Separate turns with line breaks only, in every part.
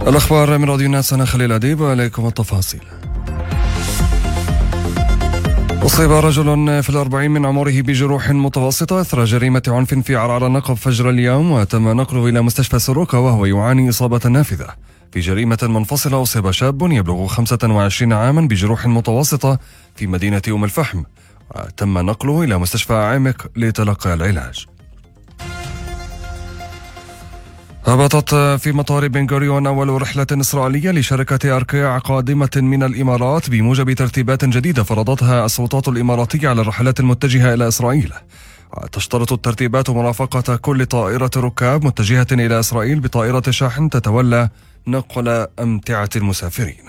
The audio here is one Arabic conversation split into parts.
الأخبار من راديو الناس، أنا خليل أديب وإليكم التفاصيل. أصيب رجل في 40 من عمره بجروح متوسطة إثر جريمة عنف في عرعر النقب فجر اليوم، وتم نقله إلى مستشفى سروكا وهو يعاني إصابة نافذة. في جريمة منفصلة أصيب شاب يبلغ 25 عاما بجروح متوسطة في مدينة أم الفحم، وتم نقله إلى مستشفى عامك لتلقي العلاج. هبطت في مطار بن غوريون أول رحلة إسرائيلية لشركة أركيع قادمة من الإمارات بموجب ترتيبات جديدة فرضتها السلطات الإماراتية على الرحلات المتجهة إلى إسرائيل. تشترط الترتيبات مرافقة كل طائرة ركاب متجهة إلى إسرائيل بطائرة شاحن تتولى نقل أمتعة المسافرين.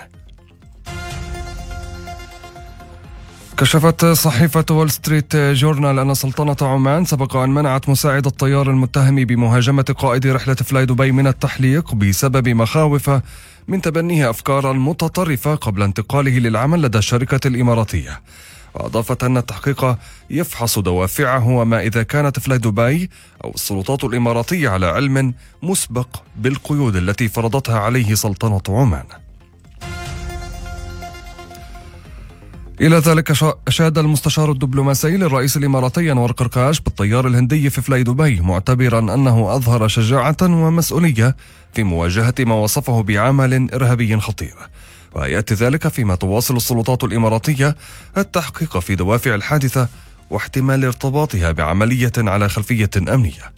كشفت صحيفة وول ستريت جورنال أن سلطنة عمان سبق أن منعت مساعد الطيار المتهم بمهاجمة قائد رحلة فلاي دبي من التحليق بسبب مخاوف من تبنيه أفكارا متطرفة قبل انتقاله للعمل لدى الشركة الإماراتية. وأضافت أن التحقيق يفحص دوافعه وما إذا كانت فلاي دبي أو السلطات الإماراتية على علم مسبق بالقيود التي فرضتها عليه سلطنة عمان. إلى ذلك أشاد المستشار الدبلوماسي للرئيس الإماراتي أنور قرقاش بالطيار الهندي في فلاي دبي، معتبرا أنه أظهر شجاعة ومسؤولية في مواجهة ما وصفه بعمل إرهابي خطير. ويأتي ذلك فيما تواصل السلطات الإماراتية التحقيق في دوافع الحادثة واحتمال ارتباطها بعملية على خلفية أمنية.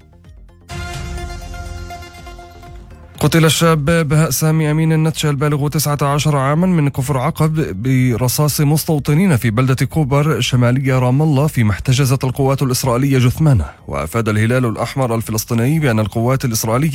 قتل الشاب بهاء سامي أمين النتشة البالغ 19 عاما من كفر عقب برصاص مستوطنين في بلدة كوبر شمالية رام الله فيما احتجزت القوات الإسرائيلية جثمانه. وأفاد الهلال الأحمر الفلسطيني بأن القوات الإسرائيلية